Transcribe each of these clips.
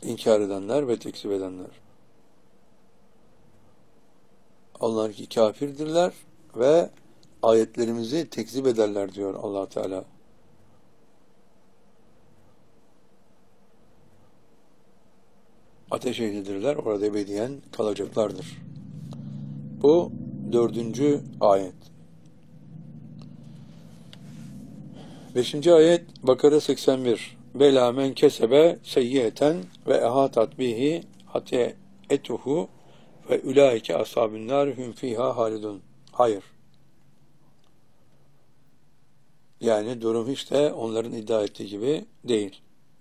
İnkar edenler ve tekzip edenler. Onlar ki kafirdirler ve ayetlerimizi tekzip ederler diyor Allah Teala. Ateş ehlidirler, orada ebediyen kalacaklardır. Bu 4. ayet. 5. ayet Bakara 81. Bela men kesebe seyyiyeten ve ehatat bihi hatiyetuhu ve ulaike ashabun nar hum fiha halidun. Hayır. Yani durum hiç de onların iddia ettiği gibi değil.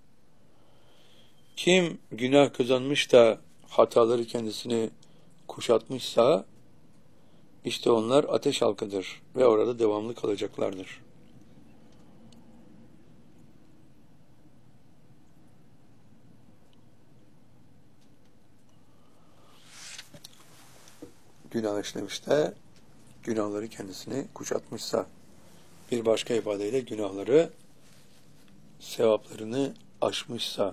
Kim günah kazanmış da hataları kendisini kuşatmışsa işte onlar ateş halkıdır ve orada devamlı kalacaklardır. Günah işlemiş de günahları kendisini kuşatmışsa, bir başka ifadeyle günahları sevaplarını aşmışsa,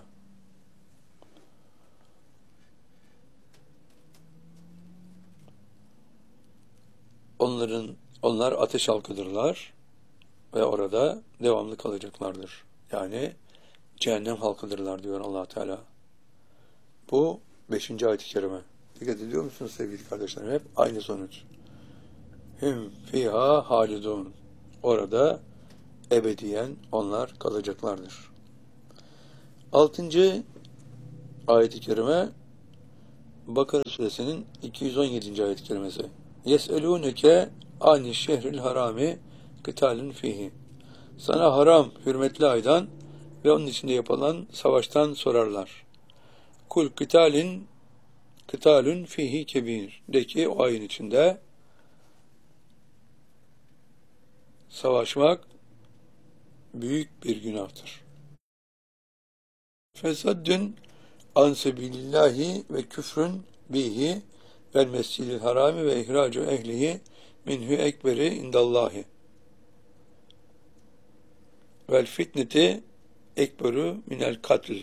onlar ateş halkıdırlar ve orada devamlı kalacaklardır. Yani cehennem halkıdırlar diyor Allah Teala. Bu 5. ayet-i kerime. Dikkat ediyor musunuz sevgili kardeşlerim? Hep aynı sonuç. Hüm fiha halidun. Orada ebediyen onlar kalacaklardır. 6. ayet-i kerime Bakara suresinin 217. ayet-i kerimesi. Yes'elûneke ani şehril harami kıtalun fihi. Sana haram, hürmetli aydan ve onun içinde yapılan savaştan sorarlar. Kul kıtalun fihi kebir. De ki o ayın içinde savaşmak büyük bir günahtır. Fesaddün an sebilillahi ve küfrün bihi vel mescidil harami ve ihracu ehlihi minhu ekberi indallahi vel fitneti ekberu minel katl.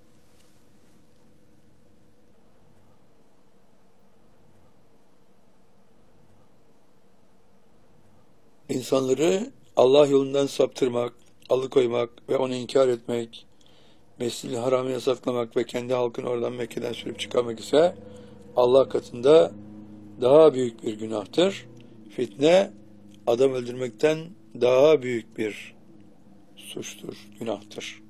İnsanları Allah yolundan saptırmak, alıkoymak ve onu inkar etmek, Mescid-i Haram'ı yasaklamak ve kendi halkını oradan Mekke'den sürüp çıkarmak ise Allah katında daha büyük bir günahtır. Fitne, adam öldürmekten daha büyük bir suçtur, günahtır.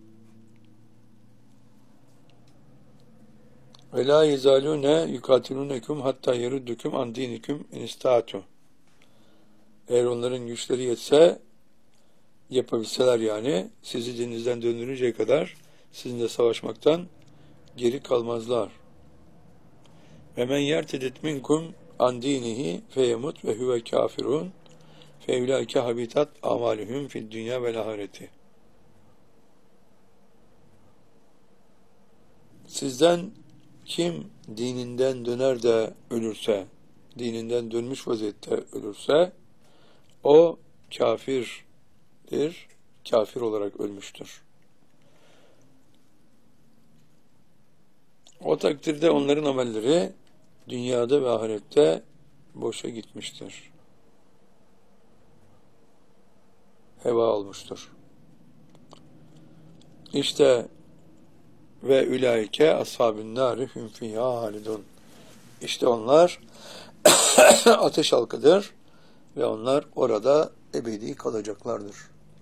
Ve la yezalûne yukatilunekum hatta yeruddukum an dinikum in istâtu. Eğer onların güçleri yetse, yapabilseler yani, sizi dininizden döndürünceye kadar sizinle savaşmaktan geri kalmazlar. Ve men yertedet minkum an dinihi feyemut ve huve kafirun fevlâke habitat amalühüm fid dünya vel ahireti. Sizden kim dininden döner de ölürse, dininden dönmüş vaziyette ölürse, o kafirdir, kafir olarak ölmüştür. O takdirde onların amelleri dünyada ve ahirette boşa gitmiştir. Heva olmuştur. İşte ve ülaike ashabün nâri hüm fîhâ halidun. İşte onlar ateş halkıdır ve onlar orada ebedi kalacaklardır.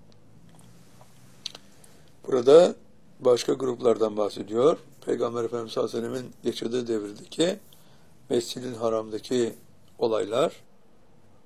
Burada başka gruplardan bahsediyor. Peygamber Efendimiz sallallahu aleyhi ve sellem'in yaşadığı devirdeki Mescid-i Haram'daki olaylar